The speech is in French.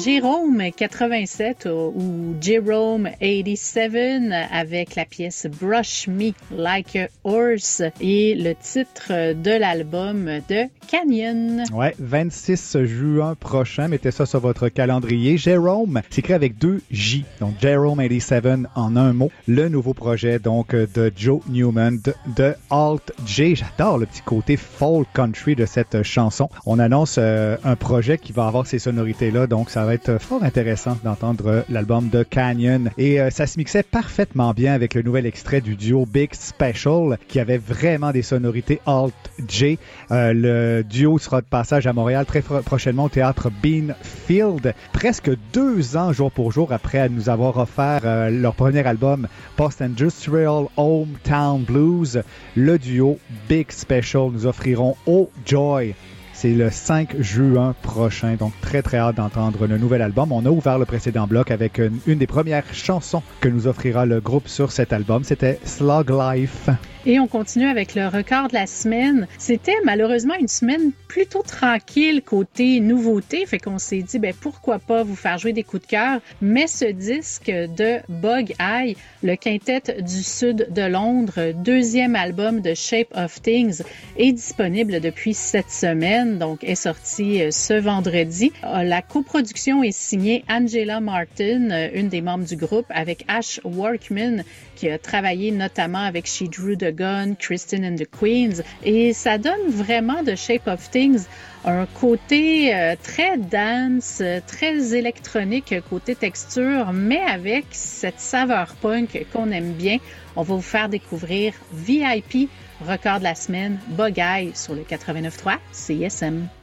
Jérôme 87 ou Jerome 87 avec la pièce Brush Me Like a Horse et le titre de l'album de Canyon. Ouais, 26 juin prochain, mettez ça sur votre calendrier. Jérôme, c'est écrit avec 2 J, donc Jerome 87 en un mot. Le nouveau projet donc de Joe Newman de Alt J. J'adore le petit côté folk country de cette chanson. On annonce un projet qui va avoir ces sonorités-là, donc ça va être fort intéressant d'entendre l'album de Canyon. Et ça se mixait parfaitement bien avec le nouvel extrait du duo Big Special qui avait vraiment des sonorités Alt J. Le duo sera de passage à Montréal très prochainement au théâtre Beanfield. Presque 2 ans jour pour jour après nous avoir offert leur premier album Post-Industrial Hometown Blues, le duo Big Special nous offriront Oh Joy. C'est le 5 juin prochain, donc très très hâte d'entendre le nouvel album. On a ouvert le précédent bloc avec une des premières chansons que nous offrira le groupe sur cet album. C'était Slug Life. Et on continue avec le record de la semaine. C'était malheureusement une semaine plutôt tranquille côté nouveauté, fait qu'on s'est dit pourquoi pas vous faire jouer des coups de cœur. Mais ce disque de Bug Eye, le quintet du sud de Londres, 2e album de Shape of Things, est disponible depuis cette semaine, donc est sorti ce vendredi. La coproduction est signée Angela Martin, une des membres du groupe, avec Ash Workman, qui a travaillé notamment avec She Drew the Gun, Kristen and the Queens. Et ça donne vraiment de Shape of Things un côté très dance, très électronique, côté texture, mais avec cette saveur punk qu'on aime bien. On va vous faire découvrir VIP, record de la semaine, Bug Eye sur le 89.3 CISM.